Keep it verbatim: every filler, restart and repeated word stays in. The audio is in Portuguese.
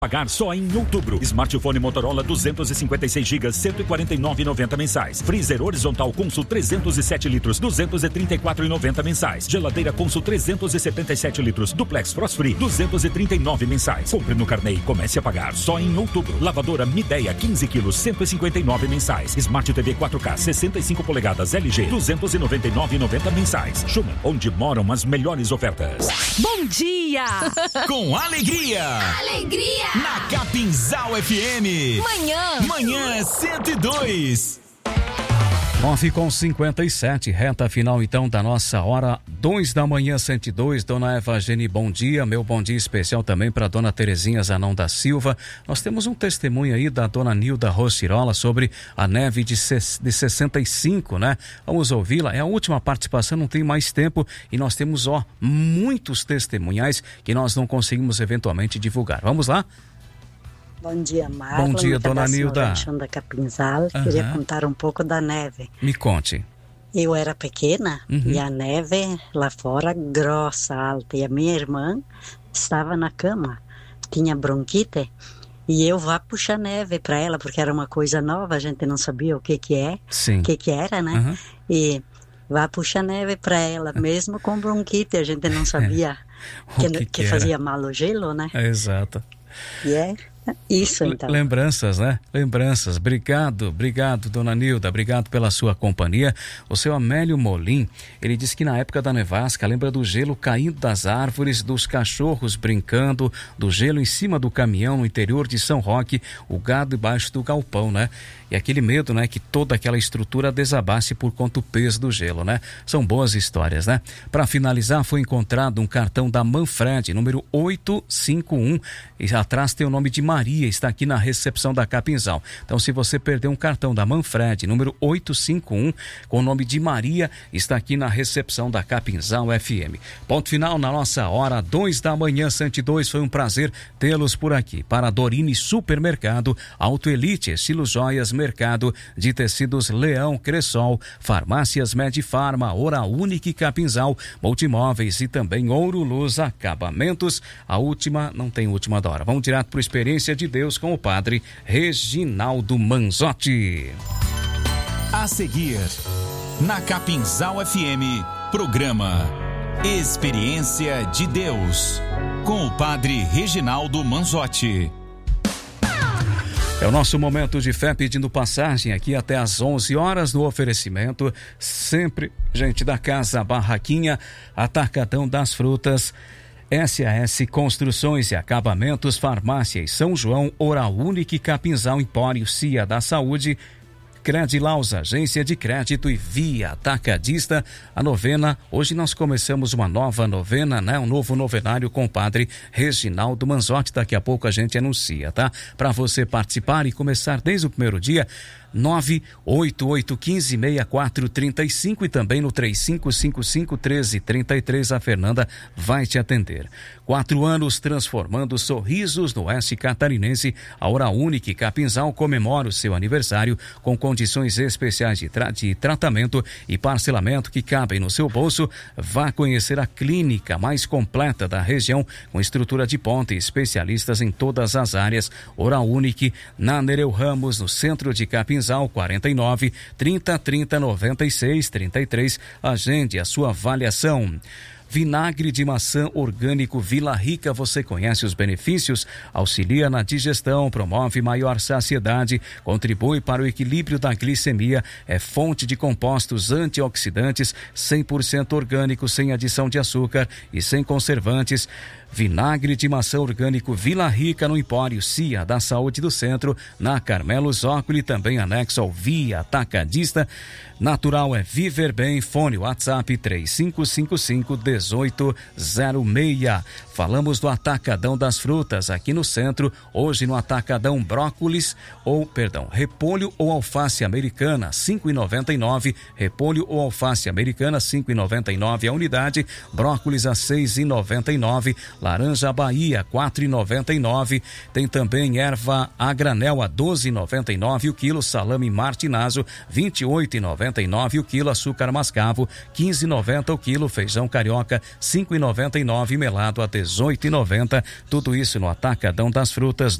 Pagar só em outubro. Smartphone Motorola duzentos e cinquenta e seis gigas, cento e quarenta e nove reais e noventa mensais. Freezer horizontal Consul trezentos e sete litros, duzentos e trinta e quatro reais e noventa mensais. Geladeira Consul trezentos e setenta e sete litros, Duplex Frost Free, duzentos e trinta e nove mensais. Compre no Carnê e comece a pagar só em outubro. Lavadora Midea quinze quilos, cento e cinquenta e nove mensais. Smart T V quatro K sessenta e cinco polegadas L G, duzentos e noventa e nove reais e noventa mensais. Schumann, onde moram as melhores ofertas. Bom dia! Com alegria! Alegria! Na Capinzal F M. Manhã. Manhã cento e dois. nove com cinquenta e sete, reta final então da nossa hora, dois da manhã, cento e dois. Dona Eva Geni, bom dia. Meu bom dia especial também para Dona Terezinha Zanão da Silva. Nós temos um testemunho aí da Dona Nilda Rossirola sobre a neve de, de sessenta e cinco, né? Vamos ouvi-la. É a última participação, não tem mais tempo e nós temos, ó, muitos testemunhais que nós não conseguimos eventualmente divulgar. Vamos lá? Bom dia, Marlon. Bom dia, Dona Nilda. Da Capinzal. Uhum. Queria contar um pouco da neve. Me conte. Eu era pequena uhum. e a neve lá fora grossa, alta. E a minha irmã estava na cama, tinha bronquite. E eu vá puxar neve para ela, porque era uma coisa nova, a gente não sabia o que que é, Sim. o que que era, né? Uhum. E vá puxar neve para ela, mesmo com bronquite, a gente não sabia é. que, que, que, que fazia mal o gelo, né? É, exato. E é isso, então. Lembranças, né? Lembranças. Obrigado, obrigado, Dona Nilda. Obrigado pela sua companhia. O seu Amélio Molim, ele disse que na época da nevasca, lembra do gelo caindo das árvores, dos cachorros brincando, do gelo em cima do caminhão no interior de São Roque, o gado embaixo do galpão, né? E aquele medo, né? Que toda aquela estrutura desabasse por conta do peso do gelo, né? São boas histórias, né? Para finalizar, foi encontrado um cartão da Manfred, número oito cinco um, e atrás tem o nome de Maria, está aqui na recepção da Capinzal. Então, se você perdeu um cartão da Manfred, número oito cinco um, com o nome de Maria, está aqui na recepção da Capinzal F M. Ponto final na nossa hora, dois da manhã, cento e dois. Foi um prazer tê-los por aqui. Para Dorine Supermercado, Auto Elite, Estilo Joias, Mercado de Tecidos Leão, Cressol, Farmácias Medifarma, Hora Única, Capinzal, Multimóveis e também Ouro Luz Acabamentos. A última, não tem última da hora. Vamos direto para a Experiência de Deus com o Padre Reginaldo Manzotti. A seguir, na Capinzal F M, programa Experiência de Deus com o Padre Reginaldo Manzotti. É o nosso momento de fé, pedindo passagem aqui até às onze horas no oferecimento, sempre gente da Casa Barraquinha, Atacadão das Frutas, S A S Construções e Acabamentos, Farmácia e São João, Oral Única, Capinzal, Empório, Cia da Saúde, Credilaus, agência de crédito e Via Atacadista. A novena, hoje nós começamos uma nova novena, né? Um novo novenário com o Padre Reginaldo Manzotti. Daqui a pouco a gente anuncia, tá? Para você participar e começar desde o primeiro dia, nove oito oito um cinco seis quatro três cinco e também no três cinco cinco cinco um três três três. A Fernanda vai te atender. Quatro anos transformando sorrisos no oeste catarinense. A Hora Única Capinzal comemora o seu aniversário com condições especiais de, tra- de tratamento e parcelamento que cabem no seu bolso. Vá conhecer a clínica mais completa da região, com estrutura de ponta e especialistas em todas as áreas. Hora Única na Nereu Ramos, no centro de Capinzal, quarenta e nove, trinta, trinta, noventa e seis, trinta e três. Agende a sua avaliação. Vinagre de maçã orgânico Vila Rica, você conhece os benefícios? Auxilia na digestão, promove maior saciedade, contribui para o equilíbrio da glicemia, é fonte de compostos antioxidantes, cem por cento orgânico, sem adição de açúcar e sem conservantes. Vinagre de maçã orgânico Vila Rica, no Empório Cia da Saúde do Centro, na Carmelo Zócoli, também anexo ao Via Atacadista. Natural é viver bem. Fone WhatsApp três cinco cinco cinco um oito zero seis. Falamos do Atacadão das Frutas aqui no centro. Hoje no Atacadão, brócolis ou, perdão, repolho ou alface americana, cinco reais e noventa e nove. Repolho ou alface americana, cinco reais e noventa e nove a unidade. Brócolis a seis reais e noventa e nove. Laranja Bahia, quatro reais e noventa e nove. Tem também erva a granel a doze reais e noventa e nove o quilo. Salame Martinazo, vinte e oito reais e noventa e nove o quilo. Açúcar mascavo, quinze reais e noventa o quilo. Feijão carioca, cinco reais e noventa e nove. Melado a dezoito e noventa. Tudo isso no Atacadão das Frutas